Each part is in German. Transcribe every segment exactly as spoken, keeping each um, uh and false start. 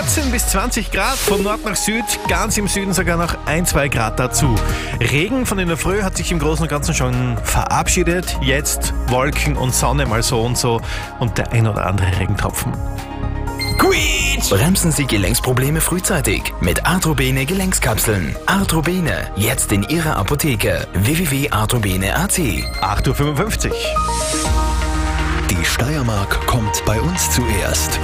vierzehn bis zwanzig Grad von Nord nach Süd, ganz im Süden sogar noch ein, zwei Grad dazu. Regen von in der Früh hat sich im Großen und Ganzen schon verabschiedet. Jetzt Wolken und Sonne mal so und so und der ein oder andere Regentropfen. Quietsch! Bremsen Sie Gelenksprobleme frühzeitig mit Arthrobene Gelenkskapseln. Arthrobene, jetzt in Ihrer Apotheke. w w w punkt arthrobene punkt a t. acht Uhr fünfundfünfzig. Die Steiermark kommt bei uns zuerst.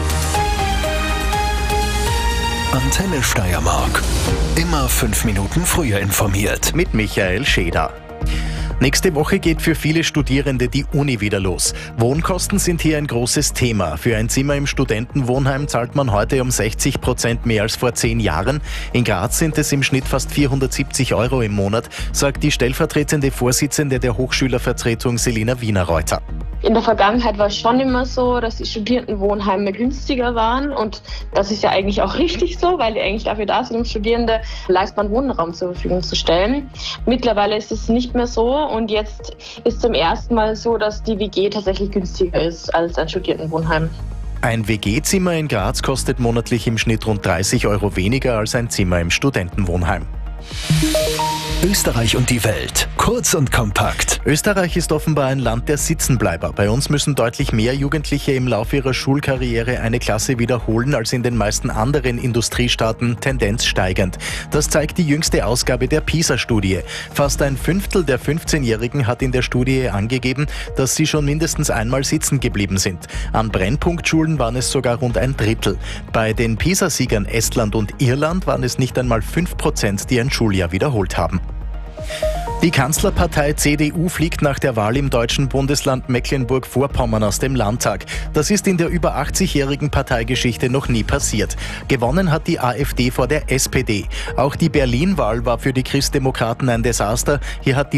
Antenne Steiermark. Immer fünf Minuten früher informiert. Mit Michael Scheder. Nächste Woche geht für viele Studierende die Uni wieder los. Wohnkosten sind hier ein großes Thema. Für ein Zimmer im Studentenwohnheim zahlt man heute um sechzig Prozent mehr als vor zehn Jahren. In Graz sind es im Schnitt fast vierhundertsiebzig Euro im Monat, sagt die stellvertretende Vorsitzende der Hochschülervertretung Selina Wienerreuter. In der Vergangenheit war es schon immer so, dass die Studierendenwohnheime günstiger waren und das ist ja eigentlich auch richtig so, weil die eigentlich dafür da sind, um Studierende leistbaren Wohnraum zur Verfügung zu stellen. Mittlerweile ist es nicht mehr so und jetzt ist zum ersten Mal so, dass die W G tatsächlich günstiger ist als ein Studierendenwohnheim. Ein W G-Zimmer in Graz kostet monatlich im Schnitt rund dreißig Euro weniger als ein Zimmer im Studentenwohnheim. Österreich und die Welt. Kurz und kompakt. Österreich ist offenbar ein Land der Sitzenbleiber. Bei uns müssen deutlich mehr Jugendliche im Laufe ihrer Schulkarriere eine Klasse wiederholen als in den meisten anderen Industriestaaten, Tendenz steigend. Das zeigt die jüngste Ausgabe der PISA-Studie. Fast ein Fünftel der fünfzehnjährigen hat in der Studie angegeben, dass sie schon mindestens einmal sitzen geblieben sind. An Brennpunktschulen waren es sogar rund ein Drittel. Bei den PISA-Siegern Estland und Irland waren es nicht einmal fünf Prozent, die ein Schuljahr wiederholt haben. Die Kanzlerpartei C D U fliegt nach der Wahl im deutschen Bundesland Mecklenburg-Vorpommern aus dem Landtag. Das ist in der über achtzigjährigen Parteigeschichte noch nie passiert. Gewonnen hat die AfD vor der S P D. Auch die Berlin-Wahl war für die Christdemokraten ein Desaster. Hier hat die